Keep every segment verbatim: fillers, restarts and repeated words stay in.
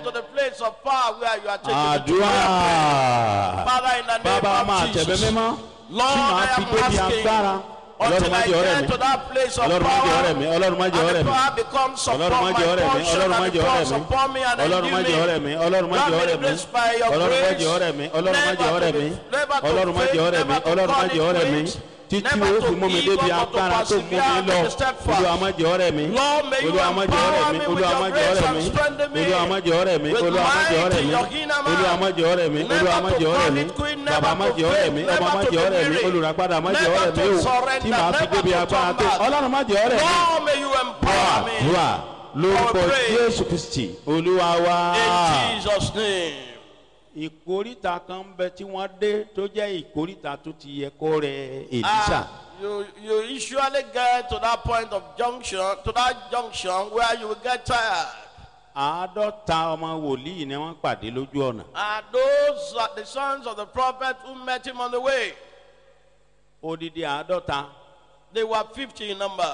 to the place of power where you are taking me to Àdúrà. prayer. Father, in the name Bàbá máa of tẹ̀bẹ̀ Jesus, mímọ́. Lord, Tí màá I fi am débi asking agbára. Ọlọ́run until má I jẹ́ ọ̀rẹ́ get mi. to that place of Ọlọ́run má jẹ́ ọ̀rẹ́ mi. power, Ọlọ́run má jẹ́ and ọ̀rẹ́ the mi. power becomes Ọlọ́run upon má my jẹ́ ọ̀rẹ́ mi. portion Ọlọ́run má and jẹ́ ọ̀rẹ́ becomes mi. upon me and Ọlọ́run má endue jẹ́ ọ̀rẹ́ me. mi. Ọlọ́run má Grant jẹ́ me ọ̀rẹ́ the mi. grace by your Ọlọ́run má grace, jẹ́ ọ̀rẹ́ mi. Ọlọ́run má never jẹ́ to ọ̀rẹ́ be- mi. never to Ọlọ́run má faint, jẹ́ ọ̀rẹ́ mi. never to Ọlọ́run má call jẹ́ it ọ̀rẹ́ mi. quits, Títí never ó to fi mú mi give débi up, but to agbára tó mú mi persevere lọ. and to step fast. Olúwa má jẹ́ ọ̀rẹ́ mi. Lord, may you Olúwa má jẹ́ ọ̀rẹ́ empower mi. me with Olúwa your má jẹ́ grace ọ̀rẹ́ and mi. strengthen me Olúwa má jẹ́ ọ̀rẹ́ mi. with Olúwa má jẹ́ might ọ̀rẹ́ in mi. your inner man. Olúwa má jẹ́ ọ̀rẹ́ mi. Never Olúwa má to jẹ́ ọ̀rẹ́ call mi. it quit, Bàbá never má to jẹ́ ọ̀rẹ́ faint, mi. never Ọmọ má to jẹ́ ọ̀rẹ́ mi. be weary, Olùràpadà má jẹ́ never ọ̀rẹ́ mi to o. surrender, Tí màá fi never débi to agbára turn tó. back. Ọlọ́run má jẹ́ ọ̀rẹ́ mi. Lord, may you empower me. Àdúrà lórúkọ Our praise. Jésù Kristi Olúwa wa. In Jesus' name. Ìkóríta kan ń bẹ tí wọ́n dé tó jẹ́ ìkóríta tó ti yẹ kó rẹ Èlíṣà. Ah, you you usually get to that point of junction, to that junction where you will get tired. Àádọ́ta ọmọ wòlíì ni wọ́n pàdé lójú ọ̀nà. And those are the sons of the prophet who met him on the way. Odidi àádọ́ta. They were fifty in number.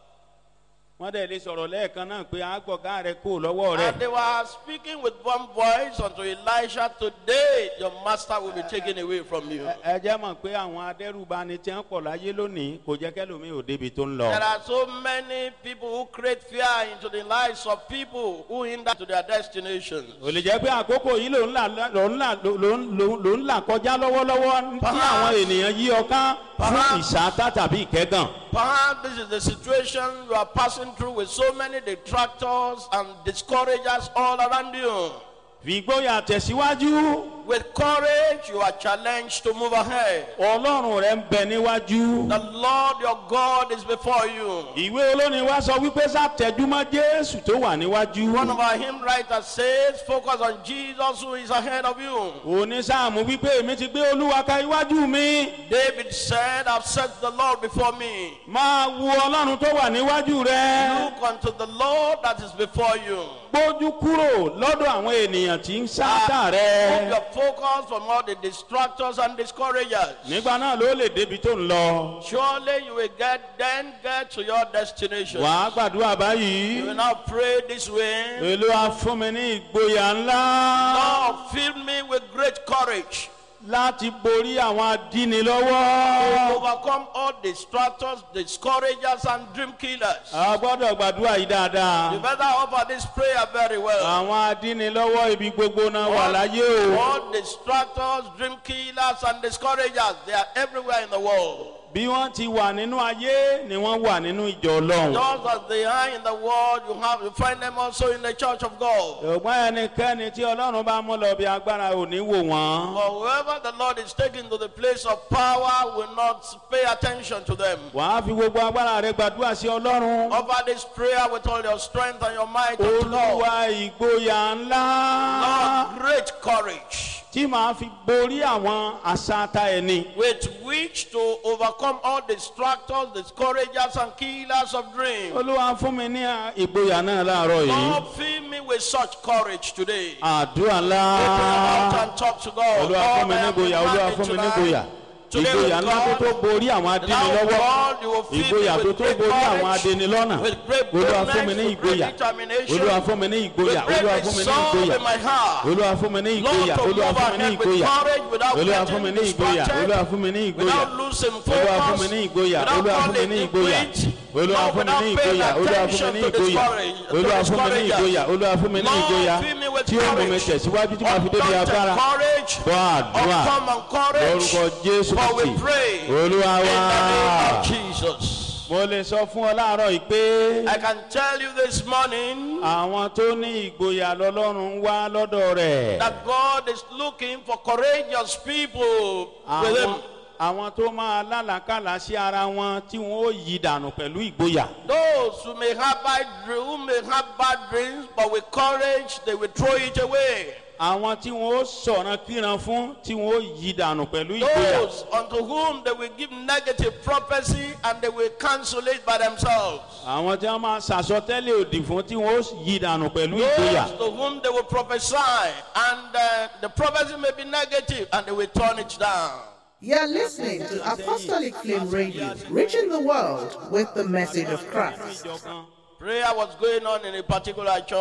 Wọ́n dẹ̀ lè sọ̀rọ̀ lẹ́ẹ̀kan náà pé àgbọ̀gá rẹ kò lọ́wọ́ rẹ̀. And they were speaking with one voice unto Elisha, today your master will be taken away from you. Ẹ jẹ́ mọ̀ pé àwọn adẹ́rùbani tí wọ́n pọ̀ láyé lónìí kò jẹ́ kẹ́lòmíì ò débi tó ń lọ. There are so many people who create fear into the lives of people who hinder to their destinations. Ò lè jẹ́ pé àkókò yìí ló ń là ló ń là ló ń ló ń là kọjá lọ́wọ́lọ́wọ́ tí àwọn ènìyàn yí ọká fún ìṣáátá tàbí ìkẹ́gàn. Perhaps this is the situation you are passing through with so many detractors and discouragers all around you. Fi ìgboyà tẹ̀síwájú. With courage, you are challenged to move ahead. Ọlọ́run rẹ̀ ń bẹ níwájú. The Lord your God is before you. Ìwé olórin wa sọ wípé sátẹ̀júmọ́ Jésù tó wà níwájú. One of our hymn writers says, focus on Jesus who is ahead of you. Onísáàmù wípé èmi ti gbé Olúwa ka iwájú mi. David said, I've set the Lord before me. Máa wo Ọlọ́run tó wà níwájú rẹ. Look unto the Lord that is before you. Gbójú kúrò lọ́dọ̀ àwọn ènìyàn tí ń sáátà rẹ. Move your focus from all the distractors and discouragers. Nígbà náà ló lè débi tó ń lọ. Surely you will get then get to your destination. Wàá gbàdúrà báyìí. You will now pray this way. Olúwa fún mi ní ìgboyà ńlá. Lord, fill me with great courage Láti borí àwọn to adínilọ́wọ́. overcome all distractors, discouragers, and dream killers. A gbọ́dọ̀ gbàdúrà yìí dáadáa. You better offer this prayer very well. Àwọn adínilọ́wọ́ ibi gbogbo náà wà láyé o. All distractors, dream killers, and discouragers, they are everywhere in the world. Bí wọ́n ti wà nínú ayé ni wọ́n wà nínú ìjọ Ọlọ́run. Just as they are in the world, you have you find them also in the church of God. Ṣùgbọ́n ẹnikẹ́ni tí Ọlọ́run bá mú lọ bí agbára ò ní wò wọ́n. For whoever the Lord is taking to the place of power will not pay attention to them. Wàá fi gbogbo agbára rẹ gbàdúrà sí Ọlọ́run. Offer this prayer with all your strength and your might unto Olúwa God. ìgboyà ńlá. Lord, great courage Tí màá fi borí àwọn àṣàtà ẹni. with which to overcome all distractors, discouragers, and killers of dreams. Olúwa fún mi ní ìgboyà náà láàárọ̀ yìí. Lord, fill me with such courage today. Àdúrà Open your mouth ńlá. and talk to God. Olúwa fún Lord, mi I ní am ìgboyà. Olúwa demanding fún mi ní tonight. ìgboyà. Today Ìgboyà with ńlá tó tó God, borí àwọn now adínilọ́wọ́. God, you will fill Ìgboyà me tó with tó great borí àwọn courage, adínilọ́nà. with great Olúwa fún mi boldness, ní with great ìgboyà. determination, Olúwa fún mi ní with ìgboyà. great Olúwa fún mi ní resolve ìgboyà. in my heart. Olúwa fún mi ní Lord, ìgboyà. to Olúwa move fún mi ní ahead with ìgboyà. courage without Olúwa fún mi getting ní ìgboyà. distracted, Olúwa fún mi ní ìgboyà. without losing Olúwa fún mi focus, ní ìgboyà. without Olúwa fún mi ní calling it ìgboyà. quit, Olúwa Lord, fún mi ní without paying ìgboyà. Olúwa fún mi attention ní to ìgboyà. discourage- to Olúwa fún mi ní discouragers. ìgboyà. Olúwa fún mi ní ìgboyà. Lord, fill me with Tí ó mú mi courage. tẹ̀síwájú tí màá fi débi Undaunted agbára. courage, Gbọ́ àdúrà. uncommon courage, Lórúkọ Jésù for we Kristi. pray Olúwa in the name wá. of Jesus. Mo lè sọ fún ọ láàárọ̀ yìí pé I can tell you this morning àwọn tó ní ìgboyà lọ́lọ́run ń wá lọ́dọ̀ rẹ̀. that God is looking for courageous people with Àwọn Him. àwọn tó máa lálàkàlà sí ara wọn tí wọn ó yí dànù pẹ̀lú ìgboyà. Those who may have bad dreams, who may have bad dreams, but with courage they will throw it away. Àwọn tí wọn ó sọ̀rọ̀ kíran fún tí wọn ó yí dànù pẹ̀lú ìgboyà. Those unto whom they will give negative prophecy and they will cancel it by themselves. Àwọn tí wọn máa ṣàsọtẹ́lẹ̀ òdì fún tí wọn ó yí dànù pẹ̀lú ìgboyà. Those to whom they will prophesy and uh, the prophecy may be negative and they will turn it down. You're listening to Apostolic Flame Radio, reaching the world with the message of Christ. Prayer was going on in a particular church.